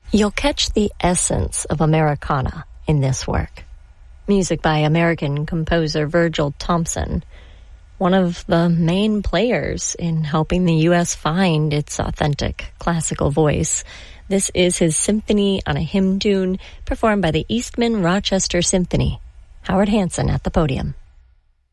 You'll catch the essence of Americana in this work. Music by American composer Virgil Thompson, one of the main players in helping the U.S. find its authentic classical voice. This is his Symphony on a Hymn Tune, performed by the Eastman Rochester Symphony. Howard Hanson at the podium.